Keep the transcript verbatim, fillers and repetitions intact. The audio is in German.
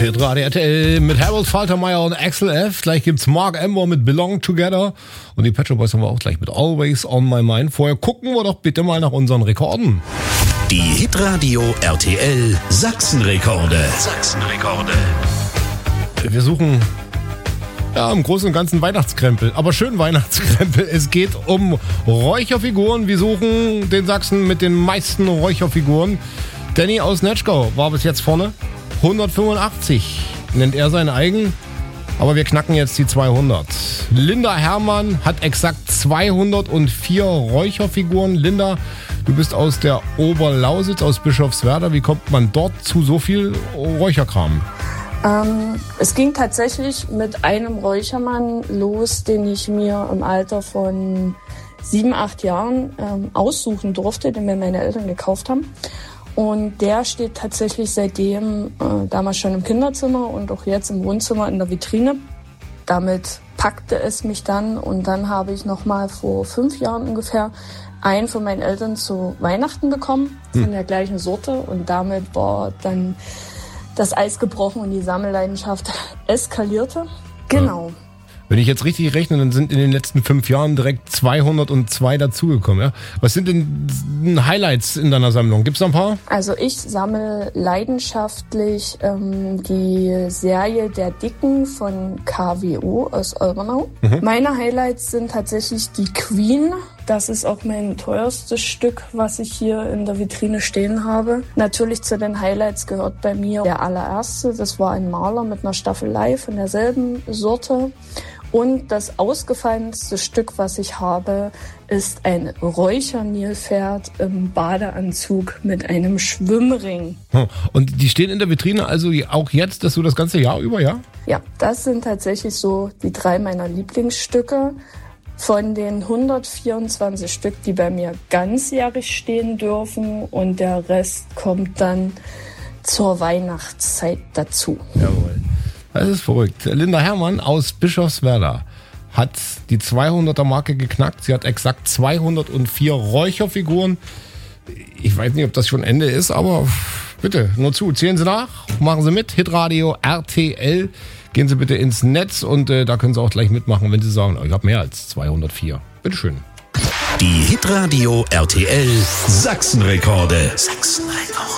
Hitradio R T L mit Harold Faltermeyer und Axel F. Gleich gibt's Mark Ember mit Belong Together. Und die Pet Shop Boys haben wir auch gleich mit Always on My Mind. Vorher gucken wir doch bitte mal nach unseren Rekorden. Die Hitradio R T L Sachsenrekorde. Sachsenrekorde. Wir suchen ja im Großen und Ganzen Weihnachtskrempel, aber schön Weihnachtskrempel. Es geht um Räucherfiguren. Wir suchen den Sachsen mit den meisten Räucherfiguren. Danny aus Netschgau war bis jetzt vorne. hundertfünfundachtzig nennt er seinen eigen, aber wir knacken jetzt die zweihundert. Linda Herrmann hat exakt zweihundertvier Räucherfiguren. Linda, du bist aus der Oberlausitz, aus Bischofswerda. Wie kommt man dort zu so viel Räucherkram? Ähm, es ging tatsächlich mit einem Räuchermann los, den ich mir im Alter von sieben, acht Jahren ähm, aussuchen durfte, den mir meine Eltern gekauft haben. Und der steht tatsächlich seitdem äh, damals schon im Kinderzimmer und auch jetzt im Wohnzimmer in der Vitrine. Damit packte es mich dann und dann habe ich nochmal vor fünf Jahren ungefähr einen von meinen Eltern zu Weihnachten bekommen, von der gleichen Sorte. Und damit war dann das Eis gebrochen und die Sammelleidenschaft eskalierte. Genau. Wenn ich jetzt richtig rechne, dann sind in den letzten fünf Jahren direkt zweihundertzwei dazugekommen. Ja? Was sind denn Highlights in deiner Sammlung? Gibt's da ein paar? Also ich sammle leidenschaftlich ähm, die Serie Der Dicken von K W O aus Olbernau. Mhm. Meine Highlights sind tatsächlich die Queen. Das ist auch mein teuerstes Stück, was ich hier in der Vitrine stehen habe. Natürlich zu den Highlights gehört bei mir der allererste. Das war ein Maler mit einer Staffelei von derselben Sorte. Und das ausgefallenste Stück, was ich habe, ist ein Räuchernilpferd im Badeanzug mit einem Schwimmring. Und die stehen in der Vitrine also auch jetzt, dass du das ganze Jahr über, ja? Ja, das sind tatsächlich so die drei meiner Lieblingsstücke. Von den hundertvierundzwanzig Stück, die bei mir ganzjährig stehen dürfen, und der Rest kommt dann zur Weihnachtszeit dazu. Jawohl. Das ist verrückt. Linda Herrmann aus Bischofswerda hat die zweihunderter Marke geknackt. Sie hat exakt zweihundertvier Räucherfiguren. Ich weiß nicht, ob das schon Ende ist, aber bitte, nur zu. Zählen Sie nach, machen Sie mit. Hitradio R T L. Gehen Sie bitte ins Netz und äh, da können Sie auch gleich mitmachen, wenn Sie sagen, oh, ich habe mehr als zweihundertvier. Bitteschön. Die Hitradio R T L Sachsenrekorde. Sachsenrekorde.